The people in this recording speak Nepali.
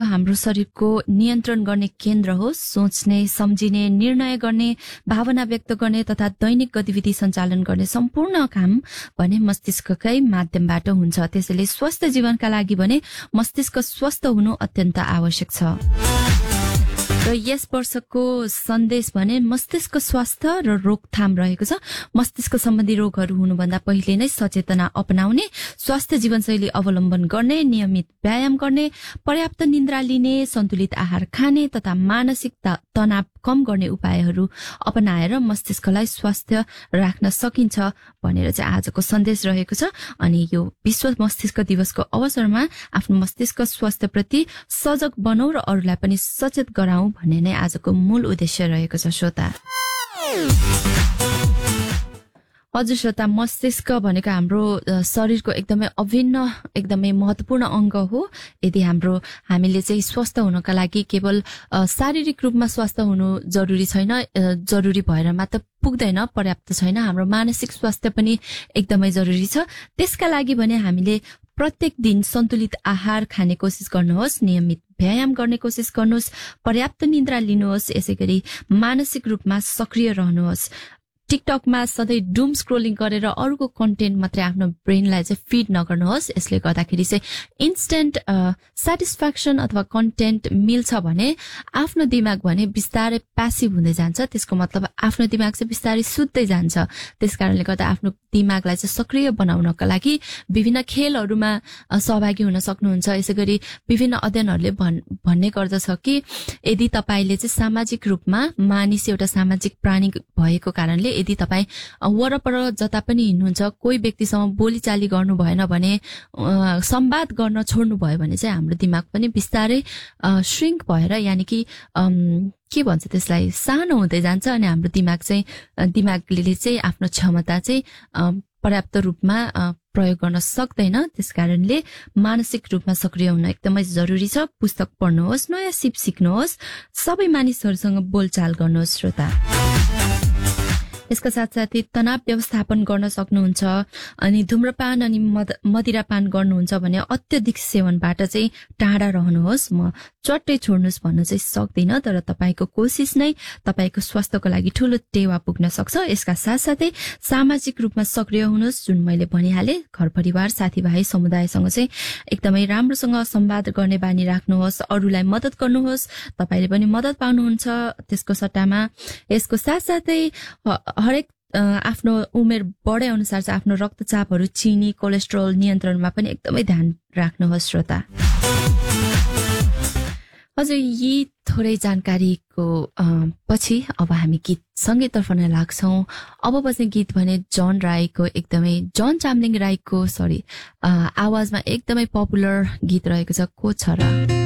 हाम्रो शरीरको नियन्त्रण गर्ने केन्द्र हो। सोच्ने, सम्झिने, निर्णय गर्ने, भावना व्यक्त गर्ने तथा दैनिक गतिविधि सञ्चालन गर्ने सम्पूर्ण काम भने मस्तिष्ककै माध्यमबाट हुन्छ। त्यसैले स्वस्थ जीवनका लागि भने मस्तिष्क स्वस्थ हुनु अत्यन्त आवश्यक छ। र यस वर्षको सन्देश भने मस्तिष्क स्वास्थ्य र रोकथाम रहेको छ। मस्तिष्क सम्बन्धी रोगहरू हुनुभन्दा पहिले नै सचेतना अपनाउने, स्वास्थ्य जीवनशैली अवलम्बन गर्ने, नियमित व्यायाम गर्ने, पर्याप्त निन्द्रा लिने, सन्तुलित आहार खाने तथा मानसिक तनाव कम गर्ने उपायहरू अपनाएर मस्तिष्कलाई स्वास्थ्य राख्न सकिन्छ भनेर चाहिँ आजको सन्देश रहेको छ। अनि यो विश्व मस्तिष्क दिवसको अवसरमा आफ्नो मस्तिष्क स्वास्थ्यप्रति सजग बनाऊ र अरूलाई पनि सचेत गराऊ भन्ने नै आजको मूल उद्देश्य रहेको छ। श्रोता हजुर श्रोता, मस्तिष्क भनेको हाम्रो शरीरको एकदमै अभिन्न, एकदमै महत्वपूर्ण अंग हो। यदि हामीले चाहिँ स्वस्थ हुनका लागि केवल शारीरिक रूपमा स्वस्थ हुनु जरुरी छैन, जरुरी भएर मात्र पुग्दैन, पर्याप्त छैन। हाम्रो मानसिक स्वास्थ्य पनि एकदमै जरुरी छ। त्यसका लागि भने हामीले प्रत्येक दिन सन्तुलित आहार खाने कोसिस गर्नुहोस्, नियमित व्यायाम गर्ने कोसिस गर्नुहोस्, पर्याप्त निन्द्रा लिनुहोस्, यसैगरी मानसिक रूपमा सक्रिय रहनुहोस्। टिकटकमा सधैँ डुम स्क्रोलिङ गरेर अरूको कन्टेन्ट मात्रै आफ्नो ब्रेनलाई चाहिँ फिड नगर्नुहोस्। यसले गर्दाखेरि चाहिँ इन्स्टेन्ट सेटिस्फ्याक्सन अथवा कन्टेन्ट मिल्छ भने आफ्नो दिमाग भने बिस्तारै प्यासिभ हुँदै जान्छ। त्यसको मतलब आफ्नो दिमाग चाहिँ बिस्तारै सुत्दै जान्छ। त्यसकारणले गर्दा आफ्नो दिमागलाई चाहिँ सक्रिय बनाउनका लागि विभिन्न खेलहरूमा सहभागी हुन सक्नुहुन्छ। यसैगरी विभिन्न अध्ययनहरूले भन्ने गर्दछ कि यदि तपाईले चाहिँ सामाजिक रूपमा, मानिस एउटा सामाजिक प्राणी भएको कारणले यदि तपाईं वरपर जता पनि हिँड्नुहुन्छ, कोही व्यक्तिसँग बोलीचाली गर्नु भएन भने, संवाद गर्न छोड्नु भयो भने चाहिँ हाम्रो दिमाग पनि बिस्तारै श्रिङ्क भएर, यानि कि के भन्छ त्यसलाई, सानो हुँदै जान्छ। अनि हाम्रो दिमागले चाहिँ आफ्नो क्षमता चाहिँ पर्याप्त रूपमा प्रयोग गर्न सक्दैन। त्यसकारणले मानसिक रूपमा सक्रिय हुन एकदमै जरुरी छ। पुस्तक पढ्नुहोस्, नयाँ सिप सिक्नुहोस्, सबै मानिसहरूसँग बोलचाल गर्नुहोस्। श्रोता यसका साथसाथै तनाव व्यवस्थापन गर्न सक्नुहुन्छ। अनि धूम्रपान अनि मदिरापान गर्नुहुन्छ भने अत्यधिक सेवनबाट चाहिँ टाढा रहनुहोस्। म चट्टै छोड्नुहोस् भन्नु चाहिँ सक्दिनँ, तर तपाईको कोसिस नै तपाईको स्वास्थ्यको लागि ठूलो टेवा पुग्न सक्छ। यसका साथसाथै सामाजिक रूपमा सक्रिय हुनुहोस्, जुन मैले भनिहाले। घर परिवार, साथीभाइ, समुदायसँग चाहिँ एकदमै राम्रोसँग संवाद गर्ने बानी राख्नुहोस्। अरूलाई मद्दत गर्नुहोस्, तपाईले पनि मद्दत पाउनुहुन्छ त्यसको सट्टामा। यसको साथसाथै हरेक आफ्नो उमेर बढे अनुसार चाहिँ आफ्नो रक्तचापहरू, चिनी, कोलेस्ट्रोल नियन्त्रणमा पनि एकदमै ध्यान राख्नुहोस्। श्रोता हजुर, यी थोरै जानकारीको पछि अब हामी गीत संगीततर्फ नै लाग्छौं। अब बज्ने गीत भने जन चामलिङ राईको आवाजमा एकदमै पपुलर गीत रहेको छ, को छ र।